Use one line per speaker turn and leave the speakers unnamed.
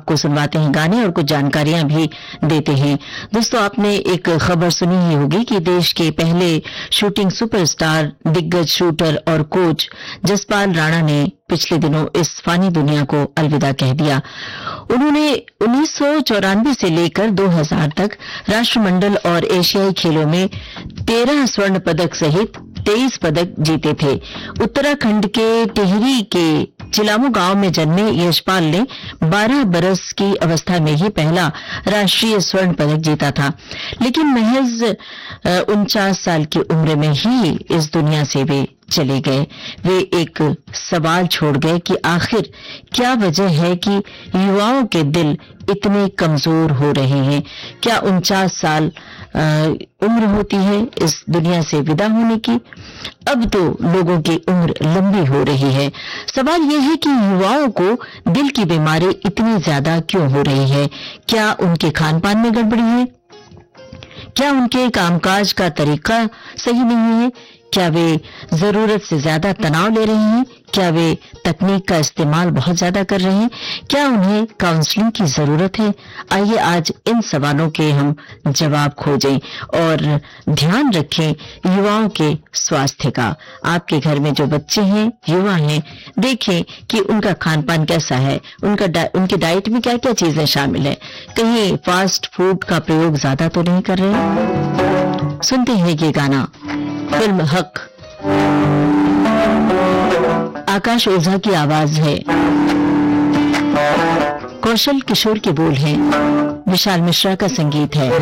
आपको सुनवाते हैं गाने और कुछ जानकारियां भी देते हैं। दोस्तों, आपने एक खबर सुनी ही होगी कि देश के पहले शूटिंग सुपरस्टार, दिग्गज शूटर और कोच जसपाल राणा ने पिछले दिनों इस फानी दुनिया को अलविदा कह दिया। उन्होंने 1994 से लेकर 2000 तक राष्ट्रमंडल और एशियाई खेलों में 13 स्वर्ण पदक सहित 23 पदक जीते थे। उत्तराखंड के टिहरी के चिलामू गांव में जन्मे यशपाल ने 12 बरस की अवस्था में ही पहला राष्ट्रीय स्वर्ण पदक जीता था, लेकिन महज 49 साल की उम्र में ही इस दुनिया से वे चले गए। वे एक सवाल छोड़ गए कि आखिर क्या वजह है कि युवाओं के दिल इतने कमजोर हो रहे हैं। क्या 49 साल उम्र होती है इस दुनिया से विदा होने की? अब तो लोगों की उम्र लंबी हो रही है। सवाल यह है कि युवाओं को दिल की बीमारी इतनी ज्यादा क्यों हो रही है? क्या उनके खान पान में गड़बड़ी है? क्या उनके कामकाज का तरीका सही नहीं है? क्या वे जरूरत से ज्यादा तनाव ले रहे हैं? क्या वे तकनीक का इस्तेमाल बहुत ज्यादा कर रहे हैं? क्या उन्हें काउंसलिंग की जरूरत है? आइए आज इन सवालों के हम जवाब खोजें और ध्यान रखें युवाओं के स्वास्थ्य का। आपके घर में जो बच्चे हैं, युवा हैं, देखें कि उनका खान पान कैसा है, उनके डाइट में क्या क्या चीजें शामिल है। कहीं फास्ट फूड का प्रयोग ज्यादा तो नहीं कर रहे? सुनते हैं ये गाना, फिल्म हक, आकाश ओझा की आवाज है, कौशल किशोर के बोल हैं, विशाल मिश्रा का संगीत है।